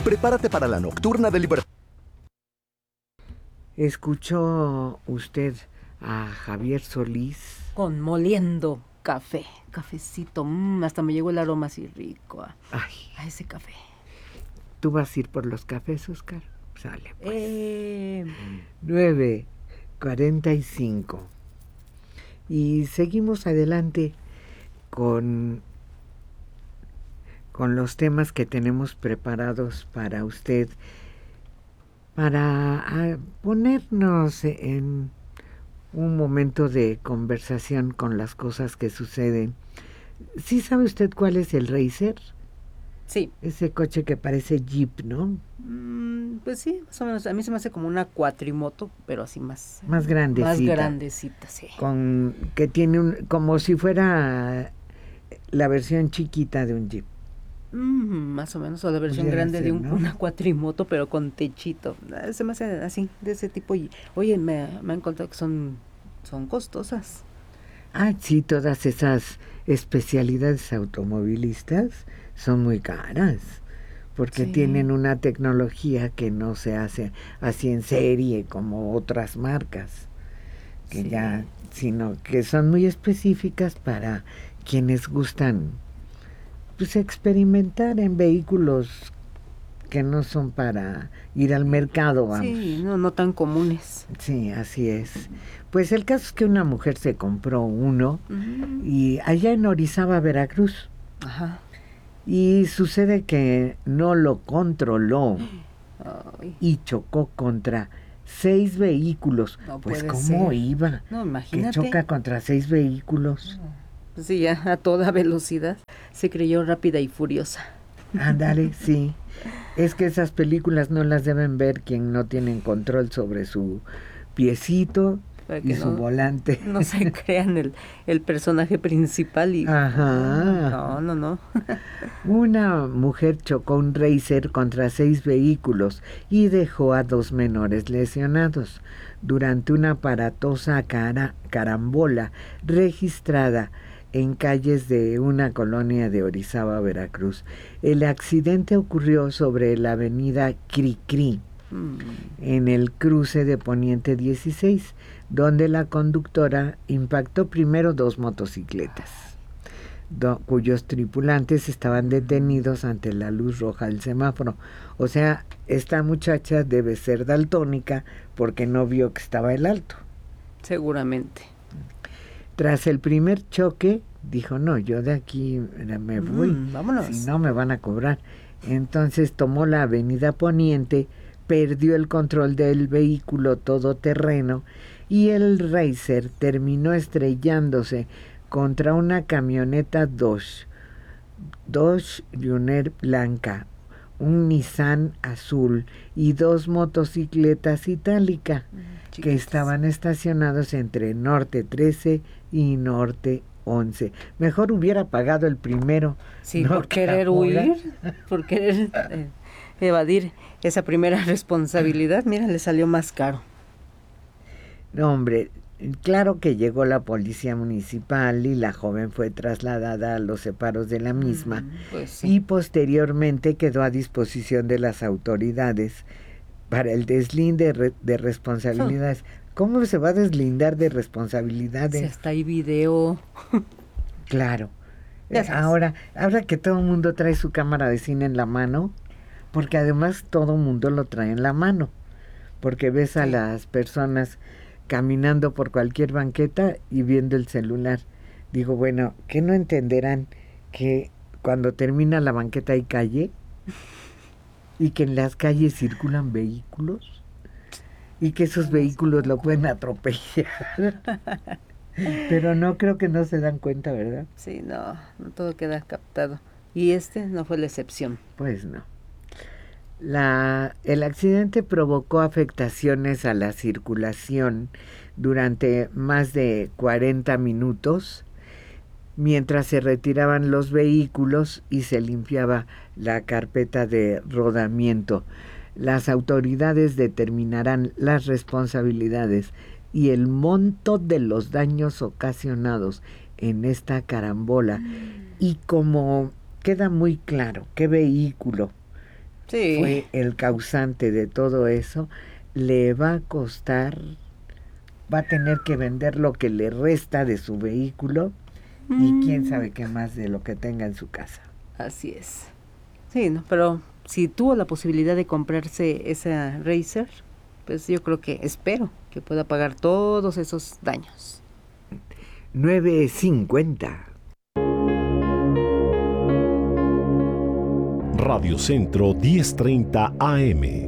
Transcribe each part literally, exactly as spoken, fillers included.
Prepárate para la nocturna de Liverpool. ¿Escuchó usted a Javier Solís? Con moliendo café, cafecito, mmm, hasta me llegó el aroma así rico a, Ay, a ese café. ¿tú vas a ir por los cafés, Oscar? Sale, pues. Eh... nueve cuarenta y cinco. Y seguimos adelante con, con los temas que tenemos preparados para usted, para a, ponernos en un momento de conversación con las cosas que suceden. ¿Sí sabe usted cuál es el Racer? Sí. Ese coche que parece Jeep, ¿no? Mm, pues sí, más o menos. A mí se me hace como una cuatrimoto, pero así más... Más grandecita. Más grandecita, sí. Con, que tiene un... como si fuera la versión chiquita de un Jeep. Mm, más o menos, o la versión Pudiera grande ser, de un, ¿no? una cuatrimoto, pero con techito. Se me hace así, de ese tipo. Y, oye, me, me han contado que son, son costosas. Ah, sí, todas esas especialidades automovilistas son muy caras, porque Sí. tienen una tecnología que no se hace así en serie como otras marcas, que Sí. ya, sino que son muy específicas para quienes gustan, pues, experimentar en vehículos que no son para ir al mercado, vamos. Sí, no, no tan comunes. Sí, así es. Pues el caso es que una mujer se compró uno Mm. y allá en Orizaba, Veracruz. Ajá. Y sucede que no lo controló Ay, y chocó contra seis vehículos. no Pues puede ¿cómo ser. iba? No, Que imagínate. choca contra seis vehículos. Pues sí, ya a toda velocidad. Se creyó Rápida y Furiosa. Ándale, sí. Es que esas películas no las deben ver quien no tienen control sobre su piecito Para y que su no, volante. no se crean el, el personaje principal y... Ajá. No, no, no. Una mujer chocó un Racer contra seis vehículos y dejó a dos menores lesionados durante una aparatosa cara, carambola registrada en calles de una colonia de Orizaba, Veracruz. El accidente ocurrió sobre la avenida Cricri, Mm. en el cruce de Poniente dieciséis, donde la conductora impactó primero dos motocicletas, do, cuyos tripulantes estaban detenidos ante la luz roja del semáforo. O sea, esta muchacha debe ser daltónica porque no vio que estaba el alto. Seguramente. Tras el primer choque, dijo, no, yo de aquí me voy, Mm, vámonos. si no me van a cobrar. Entonces tomó la avenida Poniente, perdió el control del vehículo todoterreno y el Racer terminó estrellándose contra una camioneta Dodge, Dodge Runner blanca, un Nissan azul y dos motocicletas Itálica Mm, que estaban estacionados entre Norte trece y Norte once. Mejor hubiera pagado el primero. Sí, no por que querer ahora. huir, por querer eh, evadir esa primera responsabilidad, mira, le salió más caro. No, hombre, claro que llegó la policía municipal y la joven fue trasladada a los separos de la misma, Mm, pues sí. y posteriormente quedó a disposición de las autoridades para el deslinde re- de responsabilidades. ¿Cómo se va a deslindar de responsabilidades? Si hasta hay video. Claro. Ya Eh, sabes. ahora, ahora que todo el mundo trae su cámara de cine en la mano, porque además todo el mundo lo trae en la mano, porque ves a Sí. las personas caminando por cualquier banqueta y viendo el celular. Digo, bueno, ¿qué no entenderán que cuando termina la banqueta hay calle? Y que en las calles circulan vehículos y que esos vehículos lo pueden atropellar. Pero no, creo que no se dan cuenta, ¿verdad? Sí, no, no todo queda captado. Y este no fue la excepción. Pues no. La, el accidente provocó afectaciones a la circulación durante más de cuarenta minutos, mientras se retiraban los vehículos y se limpiaba la carpeta de rodamiento. Las autoridades determinarán las responsabilidades y el monto de los daños ocasionados en esta carambola. Y como queda muy claro qué vehículo Sí. fue el causante de todo eso, le va a costar, va a tener que vender lo que le resta de su vehículo y Mm. quién sabe qué más de lo que tenga en su casa. Así es. Sí, ¿no? Pero si tuvo la posibilidad de comprarse esa Racer, pues yo creo que, espero que pueda pagar todos esos daños. nueve cincuenta. Radio Centro diez treinta A M.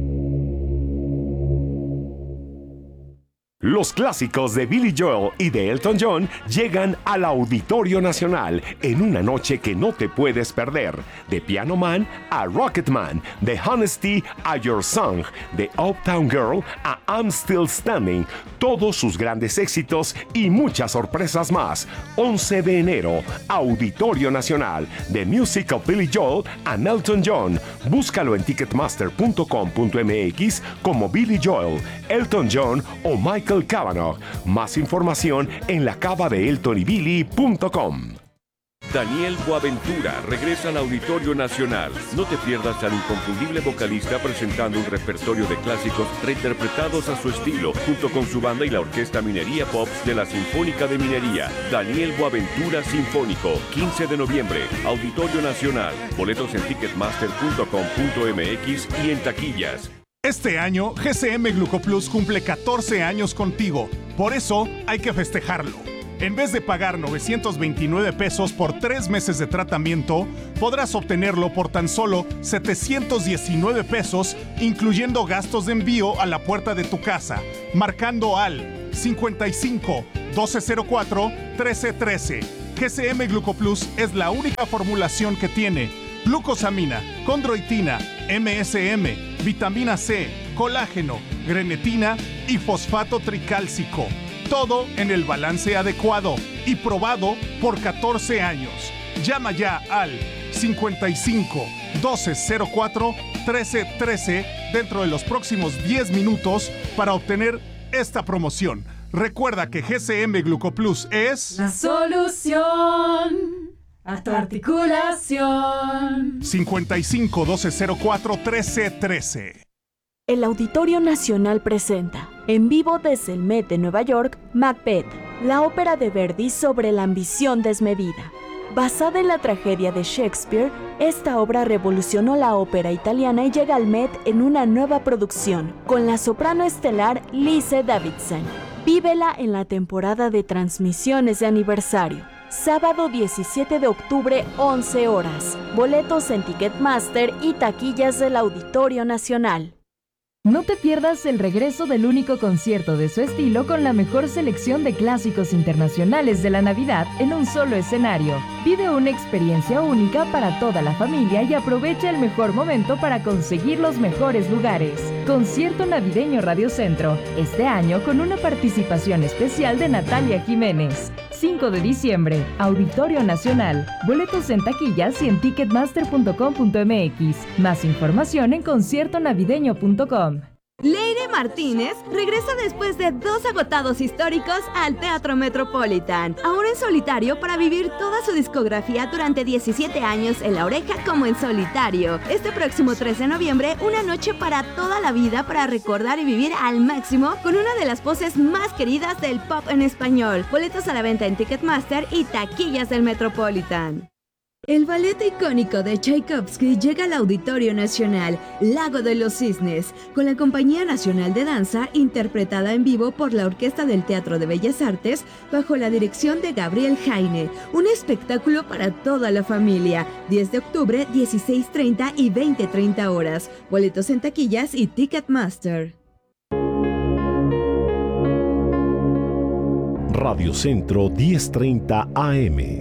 Los clásicos de Billy Joel y de Elton John llegan al Auditorio Nacional en una noche que no te puedes perder. De Piano Man a Rocket Man, de Honesty a Your Song, de Uptown Girl a I'm Still Standing, todos sus grandes éxitos y muchas sorpresas más. once de enero, Auditorio Nacional, The Music of Billy Joel and Elton John. Búscalo en ticketmaster punto com punto m x como Billy Joel, Elton John o Michael Cavanaugh. Más información en la cava de elton y billy punto com. Daniel Boaventura regresa al Auditorio Nacional. No te pierdas al inconfundible vocalista presentando un repertorio de clásicos reinterpretados a su estilo, junto con su banda y la Orquesta Minería Pops de la Sinfónica de Minería. Daniel Boaventura Sinfónico, quince de noviembre, Auditorio Nacional. Boletos en ticketmaster punto com punto m x y en taquillas. Este año, G C M Glucoplus cumple catorce años contigo. Por eso, hay que festejarlo. En vez de pagar novecientos veintinueve pesos por tres meses de tratamiento, podrás obtenerlo por tan solo setecientos diecinueve pesos, incluyendo gastos de envío a la puerta de tu casa, marcando al cincuenta y cinco, doce cero cuatro, trece trece. G C M Glucoplus es la única formulación que tiene glucosamina, condroitina, M S M, vitamina C, colágeno, grenetina y fosfato tricálcico. Todo en el balance adecuado y probado por catorce años. Llama ya al cincuenta y cinco, doce cero cuatro, trece trece dentro de los próximos diez minutos para obtener esta promoción. Recuerda que G C M Glucoplus es la solución a tu articulación. cincuenta y cinco, doce cero cuatro, trece trece. El Auditorio Nacional presenta, en vivo desde el Met de Nueva York, Macbeth, la ópera de Verdi sobre la ambición desmedida. Basada en la tragedia de Shakespeare, esta obra revolucionó la ópera italiana y llega al Met en una nueva producción, con la soprano estelar Lise Davidson. Vívela en la temporada de transmisiones de aniversario. Sábado diecisiete de octubre, once horas. Boletos en Ticketmaster y taquillas del Auditorio Nacional. No te pierdas el regreso del único concierto de su estilo con la mejor selección de clásicos internacionales de la Navidad en un solo escenario. Vive una experiencia única para toda la familia y aprovecha el mejor momento para conseguir los mejores lugares. Concierto Navideño Radio Centro, este año con una participación especial de Natalia Jiménez. cinco de diciembre, Auditorio Nacional. Boletos en taquillas y en ticketmaster punto com punto m x. Más información en concierto navideño punto com. Leire Martínez regresa después de dos agotados históricos al Teatro Metropolitan, ahora en solitario para vivir toda su discografía durante diecisiete años en La Oreja como en solitario. Este próximo tres de noviembre, una noche para toda la vida para recordar y vivir al máximo con una de las voces más queridas del pop en español. Boletos a la venta en Ticketmaster y taquillas del Metropolitan. El ballet icónico de Tchaikovsky llega al Auditorio Nacional, Lago de los Cisnes, con la Compañía Nacional de Danza, interpretada en vivo por la Orquesta del Teatro de Bellas Artes, bajo la dirección de Gabriel Jaine. Un espectáculo para toda la familia. diez de octubre, dieciséis treinta y veinte treinta horas. Boletos en taquillas y Ticketmaster. Radio Centro diez treinta A M.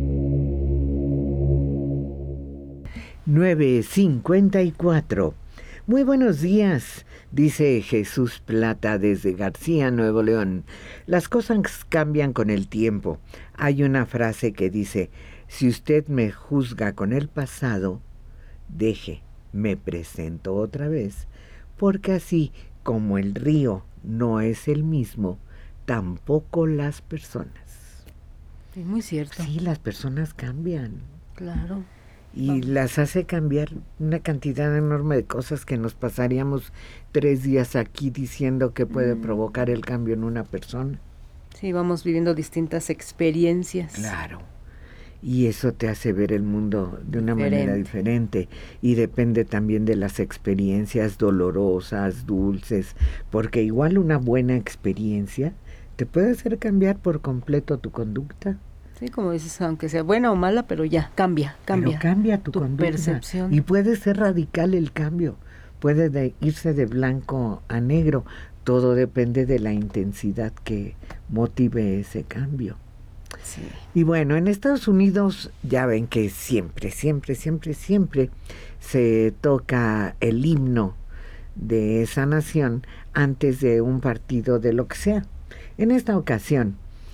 nueve cincuenta y cuatro. Muy buenos días, dice Jesús Plata desde García, Nuevo León. Las cosas cambian con el tiempo. Hay una frase que dice, si usted me juzga con el pasado, deje, me presento otra vez, porque así como el río no es el mismo, tampoco las personas. Es muy cierto. Sí, las personas cambian. Claro. y las hace cambiar una cantidad enorme de cosas que nos pasaríamos tres días aquí diciendo que puede mm. provocar el cambio en una persona. Sí, vamos viviendo distintas experiencias. Claro, y eso te hace ver el mundo de una diferente. manera diferente, y depende también de las experiencias dolorosas, dulces, porque igual una buena experiencia te puede hacer cambiar por completo tu conducta. Sí, como dices, aunque sea buena o mala, pero ya, cambia, cambia. Pero cambia tu, tu conducta. percepción. Y puede ser radical el cambio, puede de irse de blanco a negro, todo depende de la intensidad que motive ese cambio. Sí. Y bueno, en Estados Unidos ya ven que siempre, siempre, siempre, siempre se toca el himno de esa nación antes de un partido de lo que sea. En esta ocasión,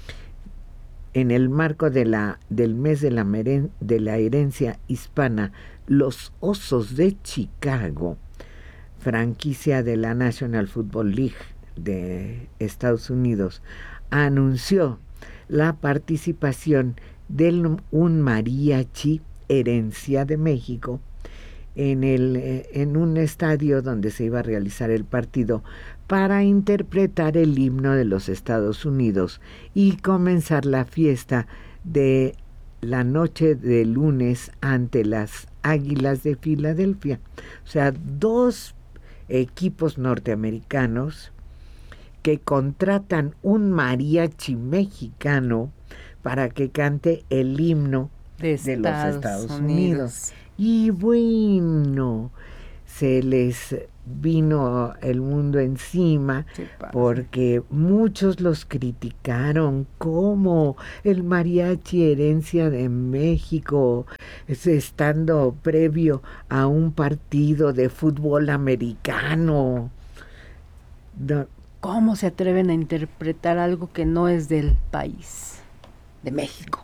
en el marco de la, del mes de la, meren, de la herencia hispana, los Osos de Chicago, franquicia de la National Football League de Estados Unidos, anunció la participación de un mariachi Herencia de México en, el, en un estadio donde se iba a realizar el partido para interpretar el himno de los Estados Unidos y comenzar la fiesta de la noche de lunes ante las Águilas de Filadelfia. O sea, dos equipos norteamericanos que contratan un mariachi mexicano para que cante el himno de, de los Estados Unidos. Unidos. Y bueno, se les vino el mundo encima porque muchos los criticaron como el mariachi Herencia de México, estando previo a un partido de fútbol americano. No. ¿Cómo se atreven a interpretar algo que no es del país, de México?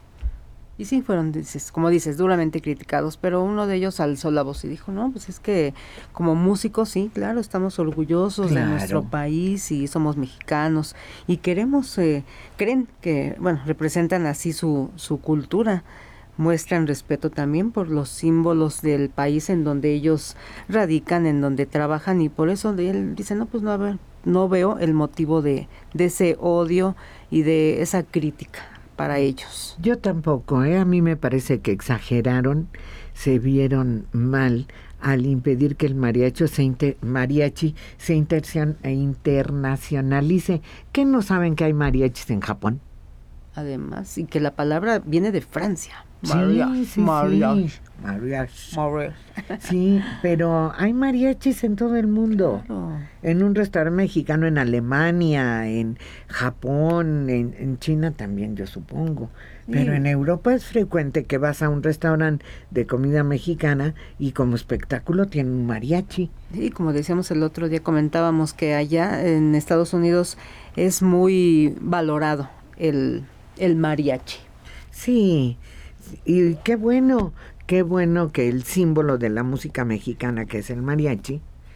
Y sí, fueron, dices, como dices, duramente criticados, pero uno de ellos alzó la voz y dijo, no, pues es que como músicos, sí, claro, estamos orgullosos claro. de nuestro país y somos mexicanos y queremos, eh, creen que, bueno, representan así su, su cultura, muestran respeto también por los símbolos del país en donde ellos radican, en donde trabajan y por eso de él dice, no, pues no, a ver, no veo el motivo de, de ese odio y de esa crítica para ellos. Yo tampoco, ¿eh? A mí me parece que exageraron, se vieron mal al impedir que el mariachi se, inter, mariachi se inter, internacionalice. ¿Qué no saben que hay mariachis en Japón? Además, y que la palabra viene de Francia. Mariachi, sí, mariachi, sí, mariachi. Mariachi. Sí, pero hay mariachis en todo el mundo. Claro. En un restaurante mexicano en Alemania, en Japón, en, en China también, yo supongo. Pero sí. En Europa es frecuente que vas a un restaurante de comida mexicana y como espectáculo tiene un mariachi. Sí, como decíamos el otro día, comentábamos que allá en Estados Unidos es muy valorado el, el mariachi. Sí, y qué bueno, qué bueno que el símbolo de la música mexicana, que es el mariachi,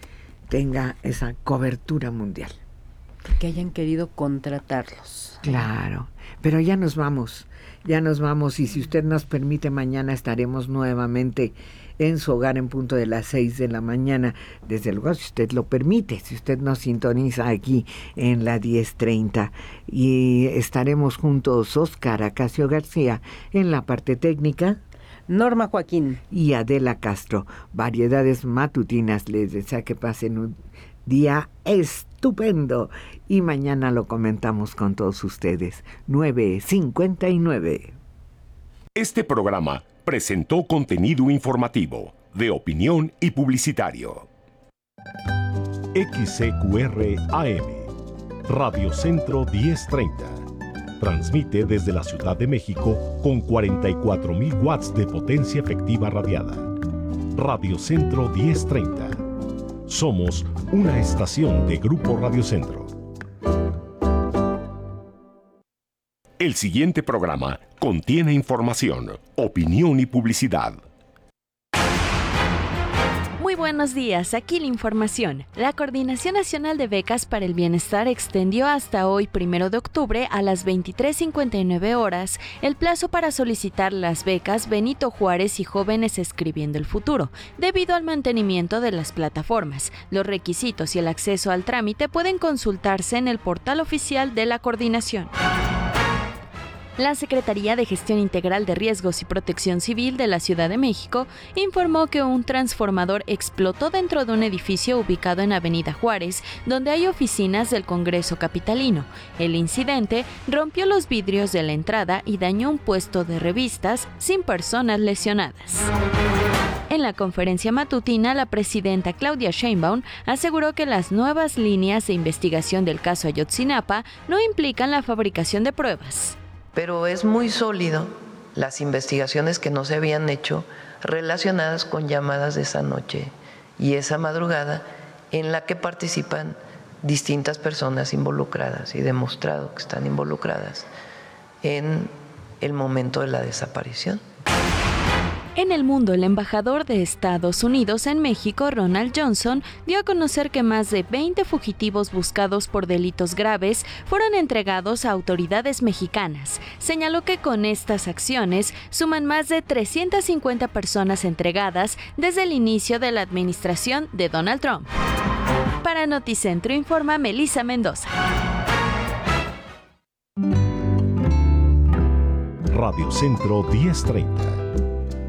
tenga esa cobertura mundial. Que hayan querido contratarlos. Claro, pero ya nos vamos, ya nos vamos y si usted nos permite mañana estaremos nuevamente en su hogar en punto de las seis de la mañana, desde luego si usted lo permite, si usted nos sintoniza aquí en la diez treinta y estaremos juntos Óscar Acacio García en la parte técnica, Norma Joaquín y Adela Castro. Variedades matutinas, les deseo que pasen un día estupendo y mañana lo comentamos con todos ustedes. nueve cincuenta y nueve. Este programa presentó contenido informativo, de opinión y publicitario. X C Q R A M, Radio Centro diez treinta. Transmite desde la Ciudad de México con cuarenta y cuatro mil watts de potencia efectiva radiada. Radio Centro diez treinta. Somos una estación de Grupo Radio Centro. El siguiente programa contiene información, opinión y publicidad. Muy buenos días, aquí la información. La Coordinación Nacional de Becas para el Bienestar extendió hasta hoy, primero de octubre, a las veintitrés cincuenta y nueve horas, el plazo para solicitar las becas Benito Juárez y Jóvenes Escribiendo el Futuro, debido al mantenimiento de las plataformas. Los requisitos y el acceso al trámite pueden consultarse en el portal oficial de la coordinación. La Secretaría de Gestión Integral de Riesgos y Protección Civil de la Ciudad de México informó que un transformador explotó dentro de un edificio ubicado en Avenida Juárez, donde hay oficinas del Congreso Capitalino. El incidente rompió los vidrios de la entrada y dañó un puesto de revistas, sin personas lesionadas. En la conferencia matutina, la presidenta Claudia Sheinbaum aseguró que las nuevas líneas de investigación del caso Ayotzinapa no implican la fabricación de pruebas. Pero es muy sólido las investigaciones que no se habían hecho relacionadas con llamadas de esa noche y esa madrugada en la que participan distintas personas involucradas y demostrado que están involucradas en el momento de la desaparición. En el mundo, el embajador de Estados Unidos en México, Ronald Johnson, dio a conocer que más de veinte fugitivos buscados por delitos graves fueron entregados a autoridades mexicanas. Señaló que con estas acciones suman más de trescientas cincuenta personas entregadas desde el inicio de la administración de Donald Trump. Para Noticentro informa Melissa Mendoza. Radio Centro diez treinta.